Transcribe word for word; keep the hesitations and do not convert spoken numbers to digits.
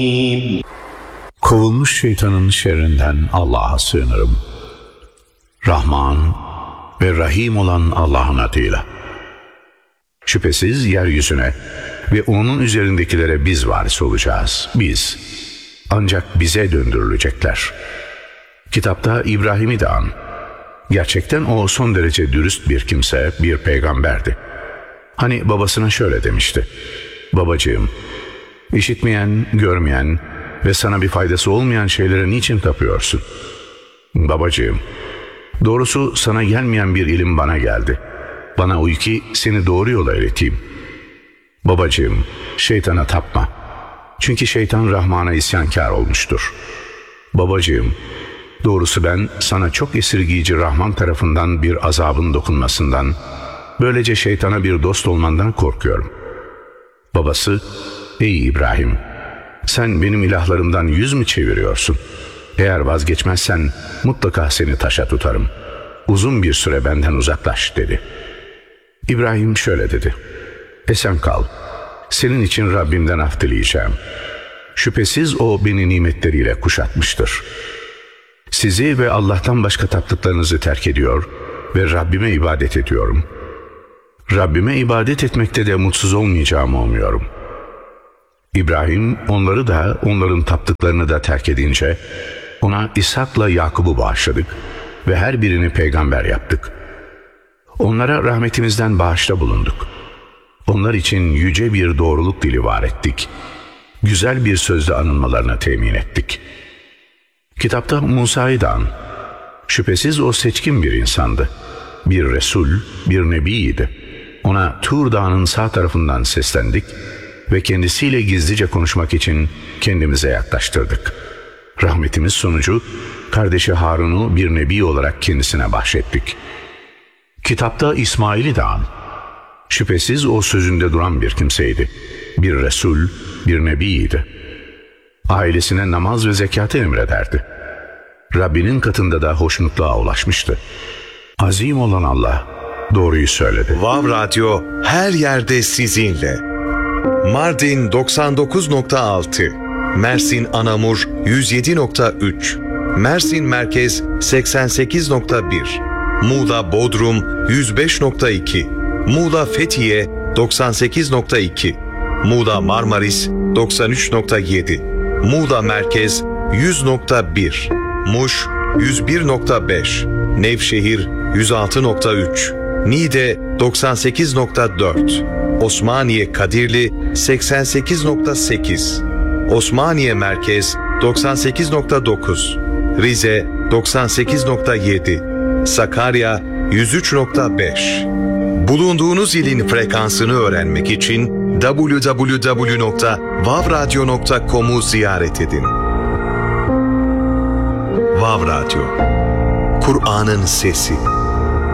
Kovulmuş şeytanın şerrinden Allah'a sığınırım. Rahman ve Rahim olan Allah'ın adıyla. Şüphesiz yeryüzüne ve onun üzerindekilere biz varis olacağız. Biz. Ancak bize döndürülecekler. Kitapta İbrahim'i de an. Gerçekten o son derece dürüst bir kimse, bir peygamberdi. Hani babasına şöyle demişti: babacığım, işitmeyen, görmeyen ve sana bir faydası olmayan şeylere niçin tapıyorsun? Babacığım, doğrusu sana gelmeyen bir ilim bana geldi. Bana uy ki seni doğru yola ileteyim. Babacığım, şeytana tapma. Çünkü şeytan Rahman'a isyankar olmuştur. Babacığım, doğrusu ben sana çok esirgiyici Rahman tarafından bir azabın dokunmasından, böylece şeytana bir dost olmandan korkuyorum. Babası, ey İbrahim, sen benim ilahlarımdan yüz mü çeviriyorsun? Eğer vazgeçmezsen mutlaka seni taşa tutarım. Uzun bir süre benden uzaklaş dedi. İbrahim şöyle dedi: esen kal. Senin için Rabbimden af dileyeceğim. Şüphesiz o beni nimetleriyle kuşatmıştır. Sizi ve Allah'tan başka taptıklarınızı terk ediyor ve Rabbime ibadet ediyorum. Rabbime ibadet etmekte de mutsuz olmayacağımı umuyorum. İbrahim onları da onların taptıklarını da terk edince ona İshak'la Yakub'u bağışladık ve her birini peygamber yaptık. Onlara rahmetimizden bağışta bulunduk. Onlar için yüce bir doğruluk dili var ettik. Güzel bir sözle anılmalarına temin ettik. Kitapta Musa'yı da an. Şüphesiz o seçkin bir insandı. Bir Resul, bir Nebiydi. Ona Tur Dağı'nın sağ tarafından seslendik ve kendisiyle gizlice konuşmak için kendimize yaklaştırdık. Rahmetimiz sonucu kardeşi Harun'u bir Nebi olarak kendisine bahşettik. Kitapta İsmail'i de an. Şüphesiz o sözünde duran bir kimseydi. Bir Resul, bir Nebiydi. Ailesine namaz ve zekatı emrederdi. Rabbinin katında da hoşnutluğa ulaşmıştı. Azim olan Allah doğruyu söyledi. Vav Radyo her yerde sizinle. Mardin doksan dokuz nokta altı, Mersin Anamur yüz yedi nokta üç, Mersin Merkez seksen sekiz nokta bir, Muğla Bodrum yüz beş nokta iki, Muğla Fethiye doksan sekiz nokta iki, Muğla Marmaris doksan üç nokta yedi, Muğla Merkez yüz nokta bir, Muş yüz bir nokta beş, Nevşehir yüz altı nokta üç, Niğde doksan sekiz nokta dört, Osmaniye Kadirli seksen sekiz nokta sekiz, Osmaniye Merkez doksan sekiz nokta dokuz, Rize doksan sekiz nokta yedi, Sakarya yüz üç nokta beş. Bulunduğunuz ilin frekansını öğrenmek için double-u double-u double-u nokta vav radyo nokta com'u ziyaret edin. Vav Radyo, Kur'an'ın sesi.